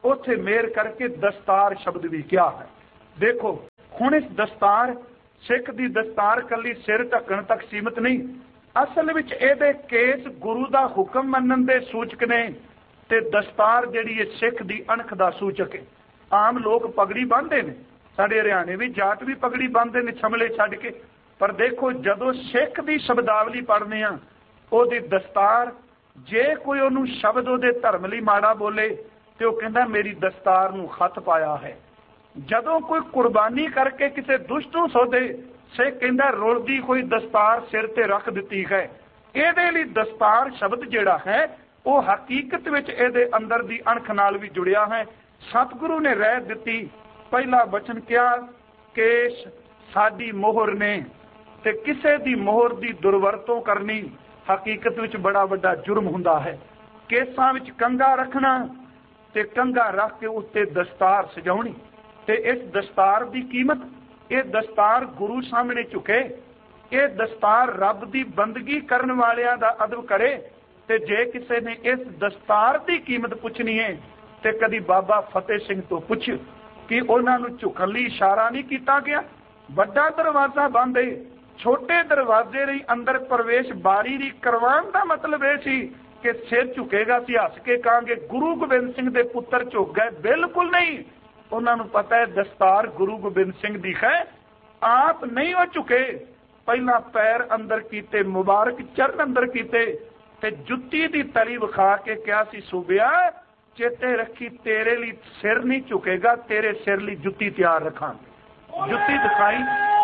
ਉੱਥੇ ਮੇਰ ਕਰਕੇ ਦਸਤਾਰ ਸ਼ਬਦ ਵੀ ਕਿਹਾ ਹੈ। ਦੇਖੋ ਹੁਣ ਇਸ ਦਸਤਾਰ, ਸਿੱਖ ਦੀ ਦਸਤਾਰ ਕੱਲੀ ਸਿਰ ਢੱਕਣ ਤੱਕ ਸੀਮਤ ਨਹੀਂ, ਅਸਲ ਵਿੱਚ ਇਹਦੇ ਕੇਸ ਗੁਰੂ ਦਾ ਹੁਕਮ ਮੰਨਣ ਦੇ ਸੂਚਕ ਨੇ, ਤੇ ਦਸਤਾਰ ਜਿਹੜੀ ਹੈ ਸਿੱਖ ਦੀ ਅਣਖ ਦਾ ਸੂਚਕ ਹੈ। ਆਮ ਲੋਕ ਪਗੜੀ ਬੰਨ੍ਹਦੇ ਨੇ, ਸਾਡੇ ਹਰਿਆਣੇ ਵੀ ਜਾਟ ਵੀ ਪਗੜੀ ਬੰਨ੍ਹਦੇ ਨੇ ਛਮਲੇ ਛੱਡ ਕੇ, ਪਰ ਦੇਖੋ ਜਦੋਂ ਸਿੱਖ ਦੀ ਸ਼ਬਦਾਵਲੀ ਪੜ੍ਹਦੇ ਆ, ਉਹਦੀ ਦਸਤਾਰ, ਜੇ ਕੋਈ ਉਹਨੂੰ ਸ਼ਬਦ ਉਹਦੇ ਧਰਮ ਲਈ ਮਾੜਾ ਬੋਲੇ ਤੇ ਉਹ ਕਹਿੰਦਾ ਮੇਰੀ ਦਸਤਾਰ ਨੂੰ ਖੱਤ ਪਾਇਆ ਹੈ। ਜਦੋਂ ਕੋਈ ਕੁਰਬਾਨੀ ਕਰਕੇ ਕਿਸੇ ਦੁਸ਼ਟ ਨੂੰ ਸੋਧੇ, ਸਿੱਖ ਕਹਿੰਦਾ ਰੁਲਦੀ ਕੋਈ ਦਸਤਾਰ ਸਿਰ ਤੇ ਰੱਖ ਦਿੱਤੀ ਹੈ। ਇਹਦੇ ਲਈ ਦਸਤਾਰ ਸ਼ਬਦ ਜਿਹੜਾ ਹੈ ਉਹ ਹਕੀਕਤ ਵਿੱਚ ਇਹਦੇ ਅੰਦਰ ਦੀ ਅਣਖ ਨਾਲ ਵੀ ਜੁੜਿਆ ਹੈ। ਸਤਿਗੁਰੂ ਨੇ ਰਹਿ ਦਿੱਤੀ, ਪਹਿਲਾ ਬਚਨ ਕਿਹਾ ਕੇਸ਼ ਸਾਡੀ ਮੋਹਰ ਨੇ, ਤੇ ਕਿਸੇ ਦੀ ਮੋਹਰ ਦੀ ਦੁਰਵਰਤੋਂ ਕਰਨੀ ਹਕੀਕਤ ਵਿੱਚ ਬੜਾ ਵੱਡਾ ਜੁਰਮ ਹੁੰਦਾ ਹੈ। ਕੇਸਾਂ ਵਿੱਚ ਕੰਘਾ ਰੱਖਣਾ ਤੇ ਕੰਘਾ ਰੱਖ ਕੇ ਉੱਤੇ ਦਸਤਾਰ ਸਜਾਉਣੀ, ਤੇ ਇਸ ਦਸਤਾਰ ਦੀ ਕੀਮਤ, ਇਹ ਦਸਤਾਰ ਗੁਰੂ ਸਾਹਮਣੇ ਝੁਕੇ, ਇਹ ਦਸਤਾਰ ਰੱਬ ਦੀ ਬੰਦਗੀ ਕਰਨ ਵਾਲਿਆਂ ਦਾ ਅਦਬ ਕਰੇ। ਤੇ ਜੇ ਕਿਸੇ ਨੇ ਇਸ ਦਸਤਾਰ ਦੀ ਕੀਮਤ ਪੁੱਛਣੀ ਹੈ ਤੇ ਕਦੀ ਬਾਬਾ ਫਤਿਹ ਸਿੰਘ ਤੋਂ ਪੁੱਛ ਕਿ ਉਹਨਾਂ ਨੂੰ ਝੁਕਣ ਲਈ ਇਸ਼ਾਰਾ ਨਹੀਂ ਕੀਤਾ ਗਿਆ। ਵੱਡਾ ਦਰਵਾਜ਼ਾ ਬੰਦ ਹੈ, ਛੋਟੇ ਦਰਵਾਜ਼ੇ ਲਈ ਅੰਦਰ ਪ੍ਰਵੇਸ਼ ਬਾਰੀ ਦੀ ਕਰਵਾਉਣ ਦਾ ਮਤਲਬ ਇਹ ਸੀ ਕਿ ਸਿਰ ਝੁਕੇਗਾ, ਅਸੀਂ ਹੱਸ ਕੇ ਕਹਾਂਗੇ ਗੁਰੂ ਗੋਬਿੰਦ ਸਿੰਘ ਦੇ ਪੁੱਤਰ ਝੁਕ ਗਏ, ਬਿਲਕੁਲ ਨਹੀਂ। ਉਹਨਾਂ ਨੂੰ ਪਤਾ ਹੈ ਦਸਤਾਰ ਗੁਰੂ ਗੋਬਿੰਦ ਸਿੰਘ ਦੀ ਹੈ, ਆਪ ਨਹੀਂ ਉਹ ਝੁਕੇ, ਪਹਿਲਾਂ ਪੈਰ ਅੰਦਰ ਕੀਤੇ, ਮੁਬਾਰਕ ਚਰਨ ਅੰਦਰ ਕੀਤੇ, ਤੇ ਜੁੱਤੀ ਦੀ ਤਲੀ ਵਿਖਾ ਕੇ ਕਿਹਾ ਸੀ ਸੂਬਿਆ ਚੇਤੇ ਰੱਖੀ ਤੇਰੇ ਲਈ ਸਿਰ ਨਹੀਂ ਝੁਕੇਗਾ, ਤੇਰੇ ਸਿਰ ਲਈ ਜੁੱਤੀ ਤਿਆਰ ਰੱਖਾਂਗੇ। ਜੁੱਤੀ ਦਿਖਾਈ,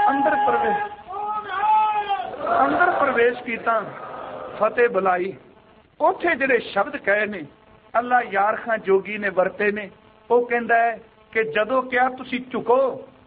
ਅੰਦਰ ਪ੍ਰਵੇਸ਼ ਕੀਤਾ, ਫਤਿਹ ਬੁਲਾਈ। ਉੱਥੇ ਜਿਹੜੇ ਸ਼ਬਦ ਕਹੇ ਨੇ ਅੱਲਾ ਯਾਰ ਖਾਂ ਜੋਗੀ ਨੇ ਵਰਤੇ ਨੇ, ਉਹ ਕਹਿੰਦਾ ਹੈ ਕਿ ਜਦੋਂ ਕਿਹਾ ਤੁਸੀਂ ਝੁਕੋ,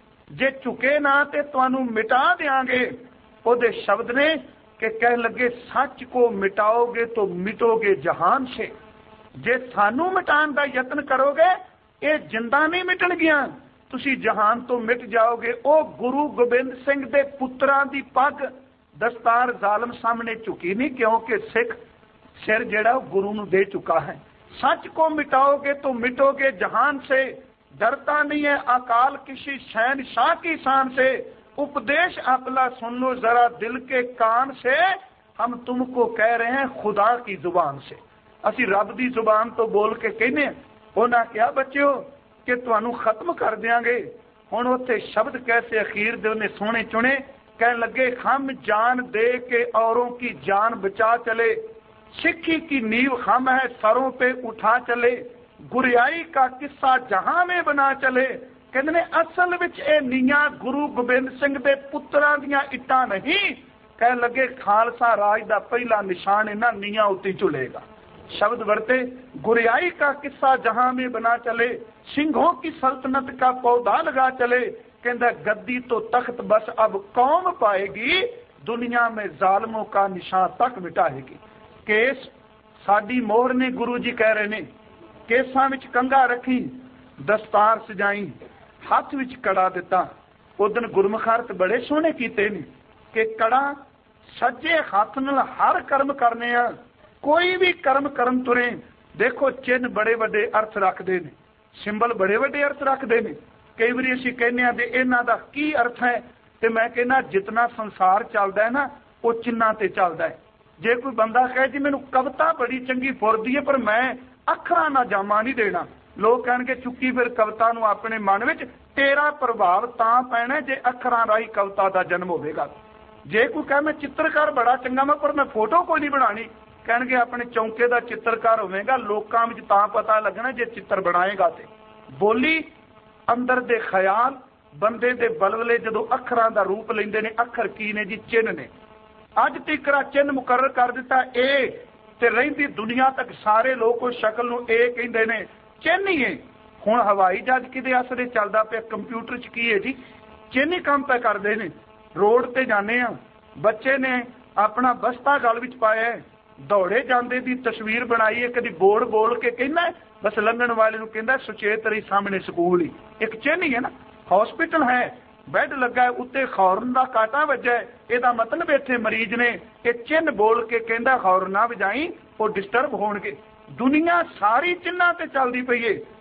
ਜੇ ਝੁਕੇ ਨਾ ਤੇ ਤੁਹਾਨੂੰ ਮਿਟਾ ਦਿਆਂਗੇ। ਉਹਦੇ ਸ਼ਬਦ ਨੇ ਕਿ ਕਹਿਣ ਲੱਗੇ ਸੱਚ ਕੋ ਮਿਟਾਓਗੇ तो ਮਿਟੋਗੇ ਜਹਾਨ ਸੇ, ਜੇ ਸਾਨੂੰ ਮਿਟਾਉਣ ਦਾ ਯਤਨ ਕਰੋਗੇ ਇਹ ਜਿੰਦਾ ਨਹੀਂ ਮਿਟਣਗੀਆਂ, ਤੁਸੀਂ ਜਹਾਨ ਤੋਂ ਮਿਟ ਜਾਓਗੇ। ਉਹ ਗੁਰੂ ਗੋਬਿੰਦ ਸਿੰਘ ਦੇ ਪੁੱਤਰਾਂ ਦੀ ਪੱਗ ਦਸਤਾਰ ਜ਼ਾਲਮ ਸਾਹਮਣੇ ਝੁਕੀ ਨਹੀਂ, ਕਿਉਂਕਿ ਸਿੱਖ ਸਿਰ ਜਿਹੜਾ ਉਹ ਗੁਰੂ ਨੂੰ ਦੇ ਚੁੱਕਾ ਹੈ। सच को मिटाओगे तो मिटोगे जहान से, डरता नहीं है अकाल किसी शहनशाह की शान से, उपदेश अकला सुन लो जरा दिल के कान से, हम तुमको कह रहे हैं खुदा की जुबान से। असी रब की जुबान तो बोल के कहने, उन्हें क्या बच्चों कि तुहानू खत्म कर देंगे। हुण उत्थे शब्द कैसे अखीर दे उन्हें सोने चुने, कह लगे हम जान दे के औरों की जान बचा चले, सिक्खी की नींव हम है सरों पे उठा चले, गुरियाई का किस्सा जहां में बना चले। कहते ने असल विच ये नीयां गुरु गोबिंद सिंह दे पुत्रां दियां इट्टां नहीं, कह लगे खालसा राज दा पहला निशान इन्हां नीयां उत्ते झुलेगा। शब्द वर्ते गुरियाई का किस्सा जहां में बना चले, सिंहों की सल्तनत का पौधा लगा चले। कहता गद्दी तो तख्त बस अब कौम पाएगी, दुनिया में जालिमों का निशान तक मिटाएगी। केस साडी मोहर ने गुरु जी कह रहे ने, केसां विच कंघा रखी, दस्तार सजाई, हथ विच कड़ा दिता। उदन गुरमुख अर्थ बड़े सोहने कीते ने कि कड़ा सज्जे हथ नाल हर कर्म करने आ, कोई भी कर्म करन तुरे। देखो चिन्ह बड़े वड्डे अर्थ रखते हैं, सिंबल बड़े वड्डे अर्थ रखते हैं। कई बार असीं कहने आ कि इन्हां दा की अर्थ है, तो मैं कहना जितना संसार चलता है ना वो चिन्हां ते चलता है। जे कोई बंदा कहे जी मैनू कविता बड़ी चंगी फुरदी है पर मैं अखरां ना जामा नहीं देना, लोग कह चुकी फिर कविता नू अपने मन में, तेरा प्रभाव तां पैना जे अखरां राही कविता का जन्म होगा। जे कोई कहे मैं चित्रकार बड़ा चंगा मैं पर मैं फोटो कोई नहीं बनानी, कह अपने चौंके का चित्रकार होवेगा, लोकां विच तां पता लगना जे चित्र बनाएगा। ते बोली अंदर दे ख्याल बंदे दे बलवले जदों अखरां दा रूप लैंदे ने, अखर की ने जी चिन्ह ने। अज तिकरा चिन्ह मुकर्रर कर दिता ए, ते रहिंदी दुनिया तक सारे लोग उस शक्ल नूं ए कहिंदे ने, चिन्ह ही है। हुण हवाई जहाज किदे असरे चलदा पिया, कंप्यूटर च की है जी, चिन्ह ही काम पे करदे ने। रोड ते जाने आ, बच्चे ने अपना बस्ता गल विच पाया, दौड़े जांदे दी तस्वीर बनाई है, कदी बोर्ड बोल के कहना बस लंघण वाले नूं कहंदा सुचेत रही सामने स्कूल ही, एक चिन्ह ही है ना। हॉस्पिटल है, बैड लगा है, उत्ते खौरन का कांटा वजा है, ਇਹਦਾ मतलब इत्थे मरीज ने ये चिन्ह बोल के कहंदा खौर ना वजाई, वो डिस्टर्ब होणगे। दुनिया सारी चिन्हां ते चलदी पई है।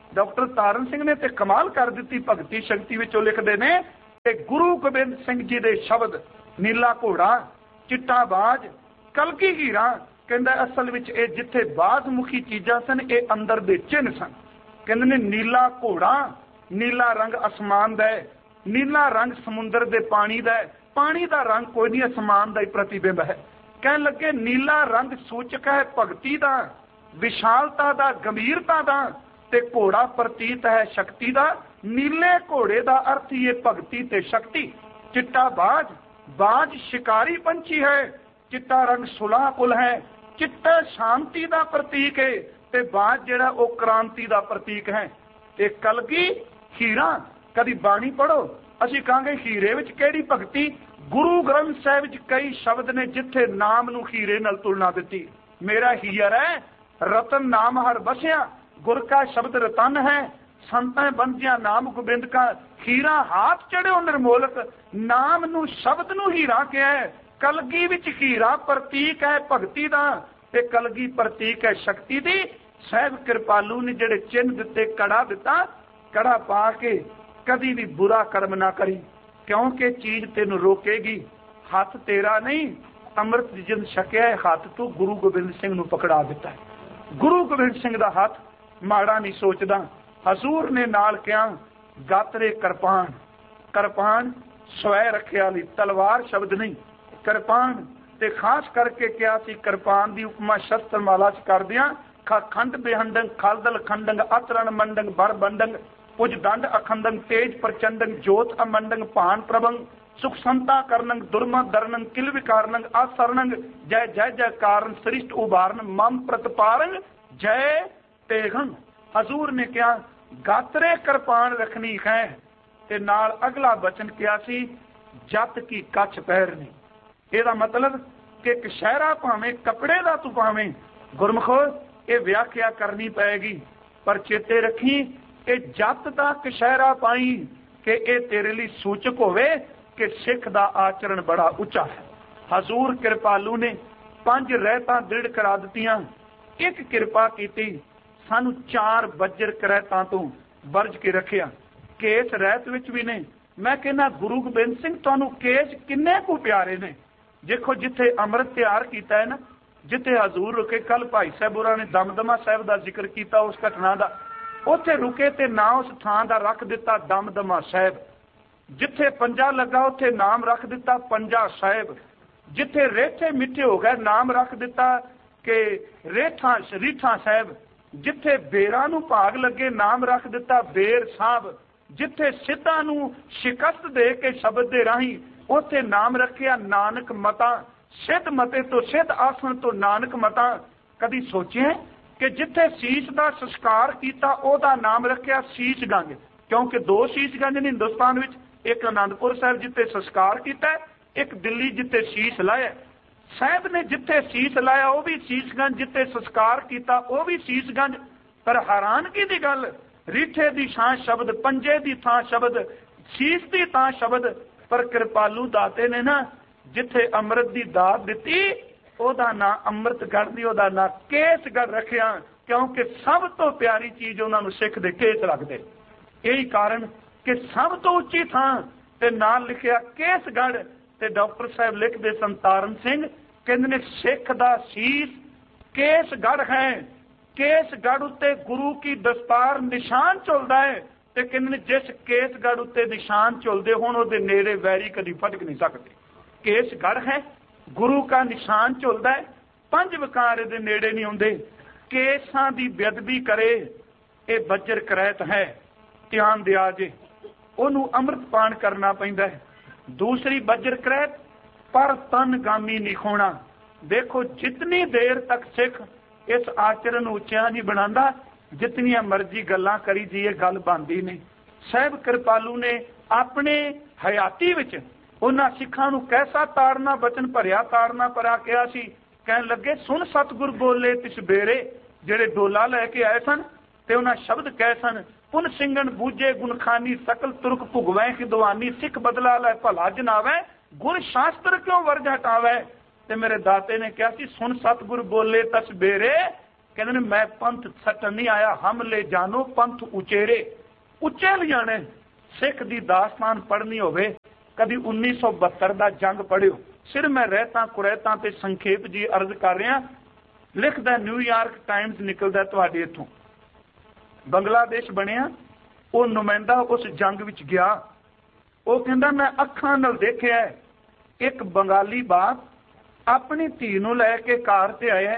डॉक्टर तारण सिंह ने ते कमाल कर दी भगती शक्ति विचों लिखते ने कि गुरु गोबिंद सिंह जी के शब्द नीला घोड़ा चिट्टा बाज कलगी हीरा कहंदा असल विच ये जिथे बाजमुखी चीज़ां सन ये अंदर दे चिन्ह सन। कहंदे ने नीला घोड़ा नीला रंग आसमान दा है, नीला रंग समुंदर दे पानी दा है, पानी दा रंग कोई नहीं आसमान दा ही प्रतिबिंब है। कहन लगे नीला रंग सूचक है भगती दा, विशालता दा, गंभीरता दा, ते घोड़ा प्रतीत है शक्ति दा। नीले घोड़े दा अर्थ ये भगती ते शक्ति। चिट्टा बाज, बाज शिकारी पंछी है, चिट्टा रंग सुलह कुल है, चिट्टा शांति दा प्रतीक है, ते बाज जेड़ा वो क्रांति दा प्रतीक है। ते कलगी हीरा, कदी बाणी पढ़ो असीं कहांगे हीरे विच किहड़ी भगती। गुरु ग्रंथ साहिब विच कई शब्द ने जिथे नाम नूं हीरे नाल तुलना दिती। मेरा हीर है रतन नाम हर बसिया, गुर का शब्द रतन है, संतां बंदिया नाम गोबिंद का। हीरा हाथ चढ़ियो निर्मोलक, नाम नूं शब्द नूं हीरा कहा है। कलगी विच हीरा प्रतीक है भगती दा, ते कलगी प्रतीक है शक्ति दी। साहिब कृपालू ने जिहड़े चिन्ह दिते, कड़ा दिता, कड़ा पा के कदी भी बुरा कर्म ना करी, क्योंकि चीज तेन रोकेगी। हाथ तेरा नहीं, अमृत जिन छकिया है हाथ तू गुरु गोबिंद सिंह नूं पकड़ा दिता है। गुरु गोबिंद सिंह दा हाथ माड़ा नहीं सोचदा। हजूर ने नाल कहा गातरे करपान, करपान स्वै रखिया ली, तलवार शब्द नहीं करपान। ते खास करके क्या सी करपान दी उपमा शस्त्र माला च कर दिया। खंड बेहंडंग खलदल खंडंग अतरण मंडंग बर बंडंग पुज दंड अखंडंग तेज प्रचंडंग जोत अमंडंग भान प्रभंग सुख संता करनंग दुर्मत दरनंग किल विकारनंग असरणंग जय जय जय कारण सृष्ट उबारन मम प्रतपारंग जय तेगंग। हजूर ने क्या गातरे कृपान रखनी है, ते नाल अगला बचन क्या सी जत की कछ पैरनी। ਇਹਦਾ मतलब कि कशहरा भावें कपड़े का तू भावें गुरमुखो ये व्याख्या करनी पैगी, पर चेते रखी कि जत का कशहरा पाई कि ये तेरे लिए सूचक होवे कि सिख दा आचरण बड़ा उच्चा है। हजूर कृपालू ने 5 रहतां दृढ़ करा दित्तियां। एक किरपा कीती, सानू 4 बज्जर करैतां तो वर्ज के रखिया। केस रहत विच भी ने। मैं कहना गुरु गोबिंद सिंह तुहानू केस किन्ने को प्यारे ने। देखो जिथे अमृत तैयार किया है ना, जिथे हजूर रुके, कल भाई साहबुरा ने दमदमा साहब का जिक्र किया उस घटना का, उथे रुके ते ना उस थां का रख दिता दमदमा साहब। जिथे पंजा लगा उथे नाम रख दिता पंजा साहब। जिथे रेठे मिठे हो गए नाम रख दिता कि रेठा रीठा साहब। जिथे बेरा नूं भाग लगे नाम रख दिता बेर साहब। जिथे सिद्धां नूं शिकस्त दे के शब्द दे राही उथे नाम रखिया नानक मता। सिद्ध मते तो सिद्ध आसन तो नानक मता। कदी सोचे कि जिथे शीश का संस्कार किया ओदा नाम रखिया शीश गंज, क्योंकि 2 शीश गंज ने हिंदुस्तान विच, एक आनंदपुर साहिब जिथे संस्कार किया, एक दिल्ली जिथे शीश लाया। साहब ने जिथे शीश लाया वह भी शीशगंज, जिथे संस्कार किया वह भी शीशगंज। पर हैरानगी की गल, रीठे की थां शब्द, पंजे की थां शब्द, शीश की थां शब्द। पर कृपालू दाते ने ना जिथे अमृत की दात दिती ओदा ना अमृतगढ़ दी ओदा ना केसगढ़ रखिया, क्योंकि सब तो प्यारी चीज उन्होंने सिख दे केस लगते। यही कारण कि सब तो उच्ची थां ते नाल लिखिया केसगढ़। ते डॉक्टर साहब लिखते सन तारण सिंह कहते ने सिख दा शीश केसगढ़ है। केसगढ़ उत्ते गुरु की दस्तार निशान झुलदा है। ते कहते जिस केसगढ़ उत्ते निशान झुलदे होण उहदे नेड़े वैरी कदी फटक नहीं सकते। केसगढ़ है, गुरु का निशान झुलदा है, 5 विकार दे नेड़े नहीं आउंदे। केसां दी बेअदबी करे ये बज्जर करैत है, ध्यान दिया जे ओनू अमृत पान करना पैंदा है। दूसरी बज्जर करैत पर तन गामी नहीं खोना। देखो जितनी देर तक सिख इस आचरण उच्चा नहीं बनांदा, जितनियां मर्जी गल्लां करी जाइए गल बनदी नहीं। साहिब कृपालू ने अपने हयाती विच उन्हां सिखां नूं कैसा ताड़ना बचन भरिया ताड़ना भरा कहा सी। कहन लगे सुन सतगुर बोले तिस बेरे, जेड़े डोला लैके आए सन ते उन्हां शब्द कहे सन पुन सिंगन बूझे गुणखानी सकल तुरक भुगवै खिदवानी सिख बदला लै भला जनावै गुण शास्त्र क्यों वर्ज हटावै। ते मेरे दाते ने कहा सी सुन सतगुर बोले तस बेरे कहते ने मैं पंथ सटन नहीं आया, हम ले जानो पंथ उचेरे, उच्चे ले जाने। सिख दी दास्तान पढ़नी होवे, कभी 1972 का जंग पढ़ियो। सिर मैं रहता कुरैता ते संखेप जी अर्ज कर रहा। लिखदा न्यूयॉर्क टाइम्स निकलदा तुहाडे इथों, बंगलादेश बनिया, वो नुमाइंदा उस जंग विच गया। वो कहंदा मैं अखां नाल देखिया एक बंगाली बाप अपनी धी नूं लैके कार ते आया,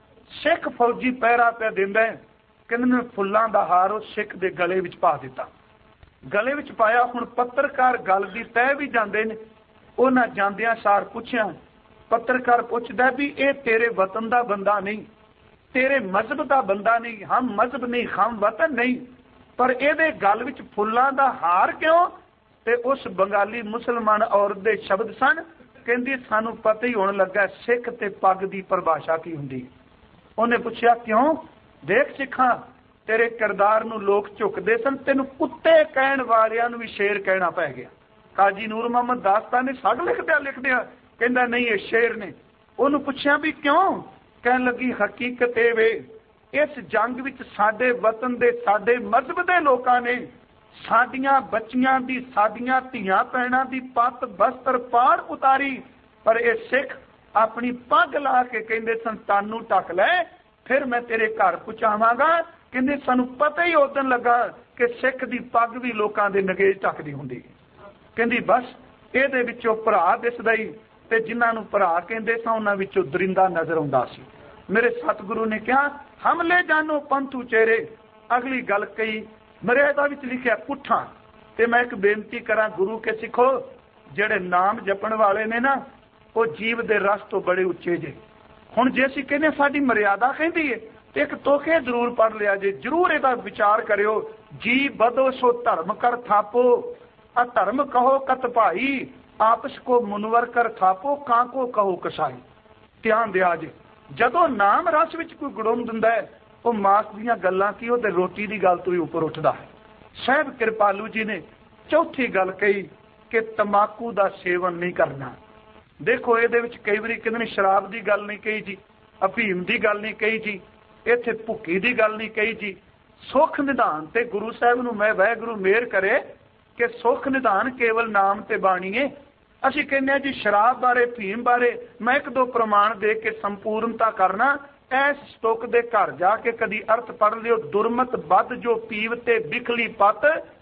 सिख फौजी पहरा पे दिंदा है। कहंदे फुल्लां दा हार उस सिख दे गले विच पा दिता, गले विच पाया। हुण पत्रकार गल दी तह भी जांदे ने, उन्हां जांदियां सार पुछिया, पत्रकार पुछदा भी ये तेरे वतन दा बंदा नहीं, तेरे मजहब दा बंदा नहीं, हम मजहब नहीं हम वतन नहीं, पर इहदे गल विच फुल्लां दा हार क्यों? ते उस बंगाली मुसलमान औरत दे शब्द सन, कहंदी सानू पता ही होण लगा सिख ते पग दी परिभाषा की हुंदी। उन्हें पूछा क्यों? देख सिखा तेरे किरदार नूं लोग झुकदे सन, तेनू कुत्ते कहण वालियां नूं भी शेर कहना पै गया। काजी नूर मोहम्मद दास्तान ने साड लिखदिया कहंदा नहीं ये शेर ने। उन्होंने पूछा भी क्यों? कहन लगी हकीकत ये वे इस जंग विच साडे वतन दे साडे मजहब दे लोकां ने साडियां बच्चियां दी साडियां धीआं भैणां दी पत बस्तर पाड़ उतारी, पर ये सिख अपनी पग ला के कहंदे सन तानू ढक लै फिर मैं तेरे घर पहुंचावांगा। कहंदे सानू पता ही उदन लगा कि सिख दी पग भी लोकां दे नगेज ढकदी हुंदी। कहंदी बस इहदे विचों भरा दिसदा ही, ते जिन्हां नूं भरा कहंदे सन उन्हां विचों दरिंदा नजर आउंदा सी। मेरे सतगुरु ने कहा हम ले जानो पंथ उचेरे। अगली गल कही मर्यादा विच लिखिया पुठा। ते मैं एक बेनती करा गुरु के सिखो, जेड़े नाम जपण वाले ने ना वो जीव दे रस तो बड़े उच्चे जे। हुण जे असीं कहने साडी मर्यादा कहंदी है ते एक तोखे जरूर पढ़ लिया जे, जरूर इहदा विचार करियो। जी बदो सो धर्म कर थापो, अधर्म कहो कत भाई, आपस को मुनवर कर थापो, कां को कहो कसाई। ध्यान दिया जे जदों नाम रस विच कोई गुड़ुम दिंदा है वो मास दीयां गल्लां की वो ते रोटी दी गल तो ही उपर उठदा है। साहिब कृपालू जी ने चौथी गल कही कि तंबाकू दा सेवन नहीं करना। देखो ये कई बार कहते शराब की गल नहीं कही जी, अफीम की गल नहीं कही जी, इत्थे भुक्की की गल नहीं कही जी। सुख निधान ते गुरु साहब नूं मैं वाहिगुरू मेहर करे कि सुख निधान केवल नाम ते बाणी है। असीं कहने जी शराब बारे अफीम बारे मैं एक दो प्रमाण दे के संपूर्णता करना। ऐस स्टुक दे घर जाके कदी अर्थ पढ़ लियो, दुरमत बद जो पीवते बिखली पत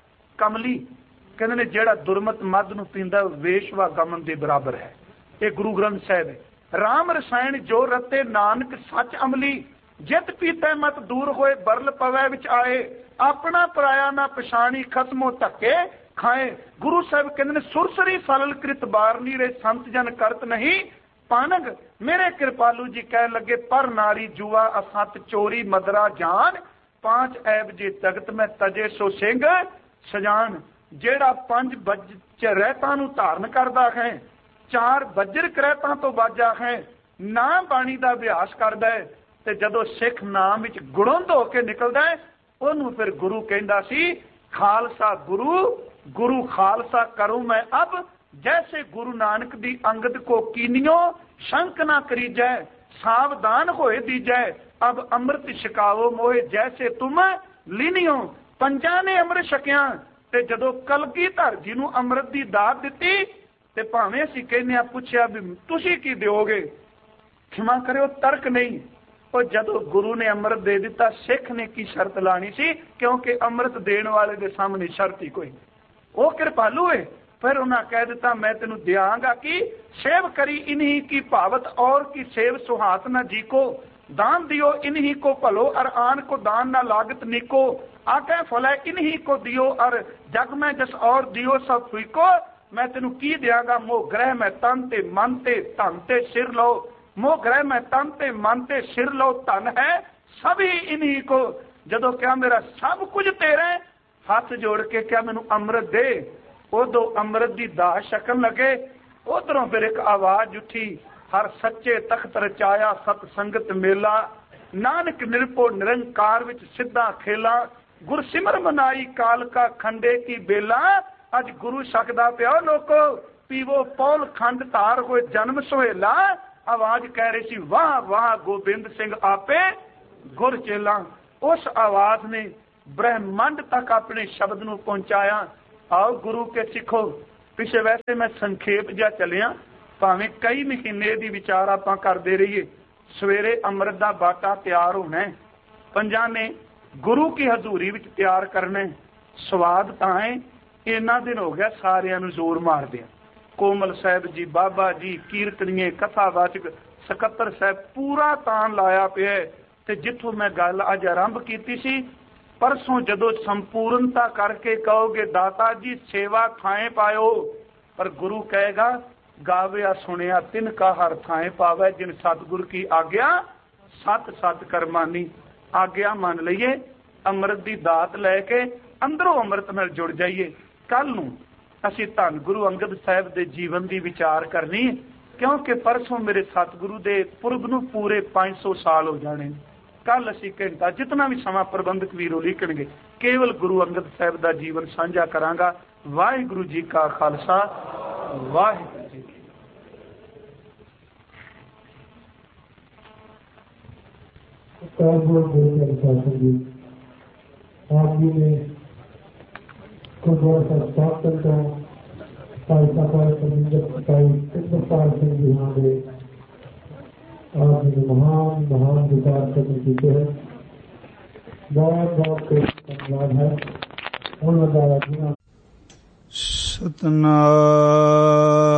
कमली। कहते ने जेड़ा दुरमत मद नूं पींदा वेशवा गमन दे बराबर है। ये गुरु ग्रंथ साहिब है। राम रसायन जो रते नानक सच अमली, जित पीते मत दूर होए बरल पवै विच आए, अपना पराया ना पछाणी खसमो धक्के खाए। गुरु साहब कहते ने सुरसरी सलल कृत बार नी रे संत जन करत नहीं पानग। मेरे कृपालू जी कह लगे पर नारी जुआ असत चोरी मदरा जान, पांच ऐब जे तगत में तजे सो सिंह सजान। जेड़ा पंज बज रहता नूं धारण करदा है, चार बजर करैतां तो बाजा है, ना बाणी दा अभ्यास करदा है, ते जदों सिख नाम विच गुणुंद हो के निकलदा है ओनू फिर गुरु कहंदा सी खालसा गुरु, गुरु खालसा करूं मैं अब, जैसे गुरु नानक दी अंगद को कीनियो, शंक ना करीजै सावधान होए दीजै, अब अमृत छकावो मोहे जैसे तुम लीनियो। पंजा ने अमृत छकिया ते जदों कलगीधर जी नूं अमृत दी दात दित्ती ते भावें असीं कहने पुछया भी तुसीं की दिओगे, क्षमा करियो तर्क नहीं। और जदों गुरु ने अमृत दे दिता सिख ने की शर्त लानी सी, क्योंकि अमृत देण वाले दे सामने शर्त ही कोई। वो कृपालू है। फिर उन्हें कह दिता मैं तेनू दियांगा कि सेव करी इन्हीं की भावत और की सेव सुहात न जी को, दान दियो इन्हीं को भलो और आन को दान न लागत निको, आके फल इन्हीं को दियो और जग में जस और दियो सब फीको। मैं तेनू की दियांगा मोह ग्रह में तन ते मन ते धन ते सिर लो, मोह ग्रह में तन ते मन ते सिर लो, धन है सभी इन्हीं को। जदों क्या मेरा सब कुछ तेरे, हाथ जोड़ के क्या मैनू अमृत दे। उदों अमृत की दाह छकन लगे। उधरों फिर एक आवाज उठी, हर सच्चे तख्त रचाया सत संगत मेला, नानक निरपो निरंकार विच सिद्धा खेला, गुरसिमर मनाई काल का खंडे की बेला। अज गुरु सकदा पिया लोको, पीवो पौल खंड धार होए जन्म सुहेला। आवाज कह रही सी वाह वाह गोबिंद सिंह आपे गुर चेला उस आवाज ने ब्रह्मांड तक अपने शब्द नूं पहुंचाया। आओ गुरु के सिखो। पिछे वैसे मैं संखेप जा चलिया, भावें कई महीने दी विचार आपां करदे रहिए। सवेरे अमृत दा बाटा तैयार होना है, पंजां ने गुरु की हजूरी विच तैयार करना है। स्वाद तां है इन्ना दिन हो गया सारियां नूं जोर मारदे। कोमल साहब जी, बाबा जी, कीर्तनीए, कथावाचक, सकत्तर साहब पूरा तान लाया पिया। ते जिथों मैं गल अज आरंभ कीती सी, परसों जदों संपूर्णता करके कहोगे दाता जी सेवा थाएं पायो, पर गुरु कहेगा गाविया सुनिया तिनका हर थाएं पावै, जिन सतगुर की आज्ञा सत सत करमानी। आज्ञा मान लईए, अमृत की दात लैके अंदरों अमृत नाल जुड़ जाइए। कल नूं असीं धन गुरु अंगद साहब के जीवन की विचार करनी, क्योंकि परसों मेरे सतगुरु के पुरब नूं पूरे 500 साल हो जाने। कल असीं घंटा जितना भी समा प्रबंधक वीरों लिखणगे केवल गुरु अंगद साहब का जीवन साझा करांगा। वाहिगुरू जी का खालसा, वाहिगुरू जी की। आप जी ने गुरुद्वारा ਸਾਹਿਬ ਸਥਾਪਨ ਤੋਂ ਭਾਈ ਸਾਹਿਬ ਭਾਈ ਇੰਦਰਪਾਲ ਸਿੰਘ ਜੀ ਦੇ ਆਪ ਜੀ ਨੇ ਮਹਾਨ ਵਿਚਾਰ ਕਰਨ ਕੀਤੇ ਹੈ। ਬਹੁਤ ਧੰਨਵਾਦ ਹੈ ਉਹਨਾਂ ਦਾ। ਸਤਨਾਮ